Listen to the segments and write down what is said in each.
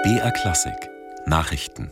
BR Klassik Nachrichten.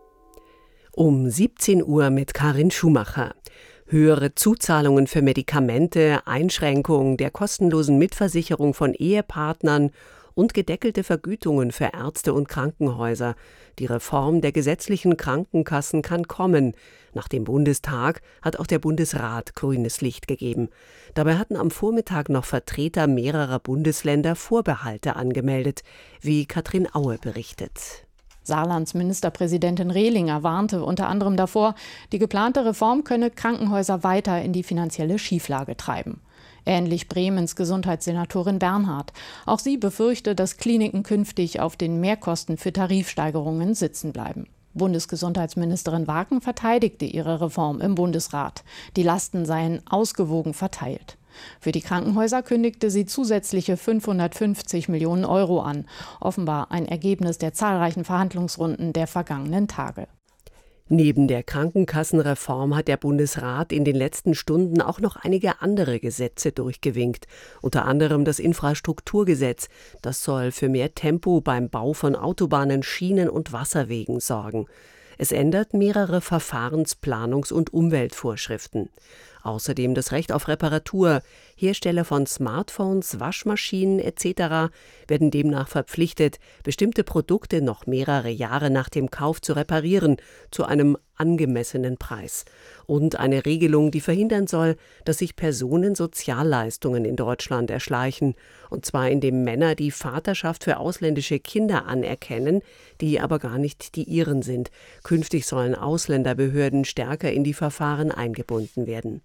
Um 17 Uhr mit Karin Schumacher. Höhere Zuzahlungen für Medikamente, Einschränkung der kostenlosen Mitversicherung von Ehepartnern und gedeckelte Vergütungen für Ärzte und Krankenhäuser. Die Reform der gesetzlichen Krankenkassen kann kommen. Nach dem Bundestag hat auch der Bundesrat grünes Licht gegeben. Dabei hatten am Vormittag noch Vertreter mehrerer Bundesländer Vorbehalte angemeldet, wie Katrin Aue berichtet. Saarlands Ministerpräsidentin Rehlinger warnte unter anderem davor, die geplante Reform könne Krankenhäuser weiter in die finanzielle Schieflage treiben. Ähnlich Bremens Gesundheitssenatorin Bernhard. Auch sie befürchte, dass Kliniken künftig auf den Mehrkosten für Tarifsteigerungen sitzen bleiben. Bundesgesundheitsministerin Waken verteidigte ihre Reform im Bundesrat. Die Lasten seien ausgewogen verteilt. Für die Krankenhäuser kündigte sie zusätzliche 550 Millionen Euro an. Offenbar ein Ergebnis der zahlreichen Verhandlungsrunden der vergangenen Tage. Neben der Krankenkassenreform hat der Bundesrat in den letzten Stunden auch noch einige andere Gesetze durchgewinkt. Unter anderem das Infrastrukturgesetz. Das soll für mehr Tempo beim Bau von Autobahnen, Schienen und Wasserwegen sorgen. Es ändert mehrere Verfahrensplanungs- und Umweltvorschriften. Außerdem das Recht auf Reparatur. Hersteller von Smartphones, Waschmaschinen etc. werden demnach verpflichtet, bestimmte Produkte noch mehrere Jahre nach dem Kauf zu reparieren, zu einem angemessenen Preis. Und eine Regelung, die verhindern soll, dass sich Personen Sozialleistungen in Deutschland erschleichen. Und zwar indem Männer die Vaterschaft für ausländische Kinder anerkennen, die aber gar nicht die ihren sind. Künftig sollen Ausländerbehörden stärker in die Verfahren eingebunden werden.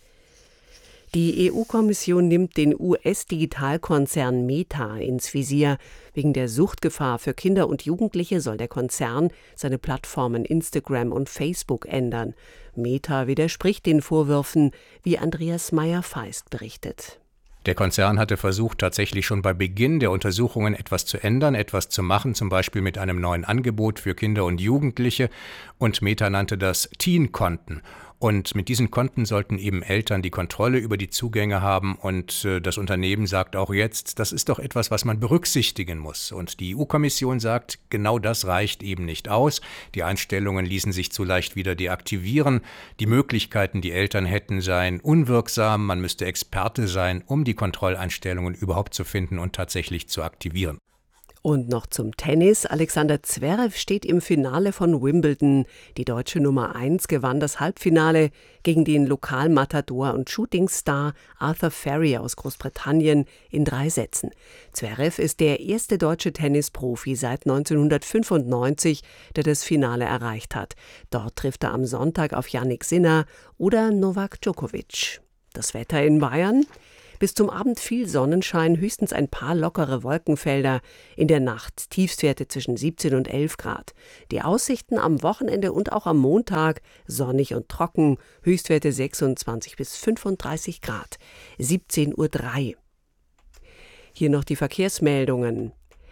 Die EU-Kommission nimmt den US-Digitalkonzern Meta ins Visier. Wegen der Suchtgefahr für Kinder und Jugendliche soll der Konzern seine Plattformen Instagram und Facebook ändern. Meta widerspricht den Vorwürfen, wie Andreas Meyer-Feist berichtet. Der Konzern hatte versucht, tatsächlich schon bei Beginn der Untersuchungen etwas zu ändern, etwas zu machen, zum Beispiel mit einem neuen Angebot für Kinder und Jugendliche. Und Meta nannte das Teen-Konten. Und mit diesen Konten sollten eben Eltern die Kontrolle über die Zugänge haben. Und das Unternehmen sagt auch jetzt, das ist doch etwas, was man berücksichtigen muss. Und die EU-Kommission sagt, genau das reicht eben nicht aus. Die Einstellungen ließen sich zu leicht wieder deaktivieren. Die Möglichkeiten, die Eltern hätten, seien unwirksam. Man müsste Experte sein, um die Kontrolleinstellungen überhaupt zu finden und tatsächlich zu aktivieren. Und noch zum Tennis. Alexander Zverev steht im Finale von Wimbledon. Die deutsche Nummer 1 gewann das Halbfinale gegen den Lokalmatador und Shootingstar Arthur Ferry aus Großbritannien in 3 Sätzen. Zverev ist der erste deutsche Tennisprofi seit 1995, der das Finale erreicht hat. Dort trifft er am Sonntag auf Jannik Sinner oder Novak Djokovic. Das Wetter in Bayern? Bis zum Abend viel Sonnenschein, höchstens ein paar lockere Wolkenfelder. In der Nacht Tiefstwerte zwischen 17 und 11 Grad. Die Aussichten am Wochenende und auch am Montag sonnig und trocken. Höchstwerte 26 bis 35 Grad. 17:03 Uhr. Hier noch die Verkehrsmeldungen.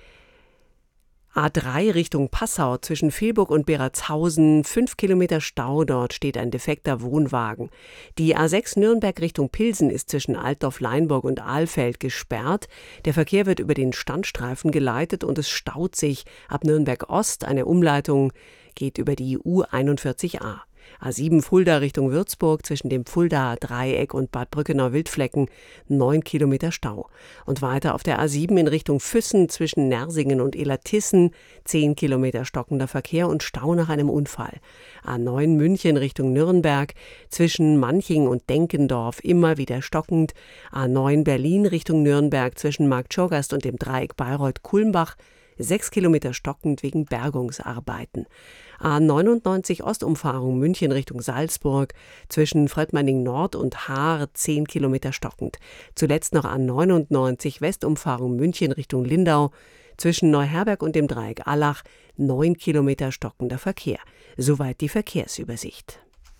A3 Richtung Passau zwischen Vilburg und Beratshausen, 5 Kilometer Stau, dort steht ein defekter Wohnwagen. Die A6 Nürnberg Richtung Pilsen ist zwischen Altdorf-Leinburg und Ahlfeld gesperrt. Der Verkehr wird über den Standstreifen geleitet und es staut sich ab Nürnberg Ost. Eine Umleitung geht über die U41a. A7 Fulda Richtung Würzburg zwischen dem Fuldaer Dreieck und Bad Brückenau-Wildflecken 9 Kilometer Stau. Und weiter auf der A7 in Richtung Füssen zwischen Nersingen und Illertissen 10 Kilometer stockender Verkehr und Stau nach einem Unfall. A9 München Richtung Nürnberg zwischen Manching und Denkendorf immer wieder stockend. A9 Berlin Richtung Nürnberg zwischen Marktschorgast und dem Dreieck Bayreuth-Kulmbach 6 Kilometer stockend wegen Bergungsarbeiten. A99 Ostumfahrung München Richtung Salzburg zwischen Fröttmanning Nord und Haar 10 Kilometer stockend. Zuletzt noch A99 Westumfahrung München Richtung Lindau zwischen Neuherberg und dem Dreieck Allach 9 Kilometer stockender Verkehr. Soweit die Verkehrsübersicht.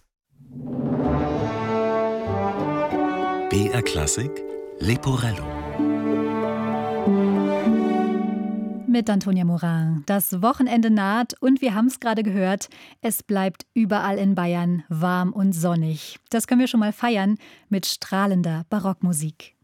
BR Klassik Leporello. Mit Antonia Morin. Das Wochenende naht und wir haben es gerade gehört, es bleibt überall in Bayern warm und sonnig. Das können wir schon mal feiern mit strahlender Barockmusik.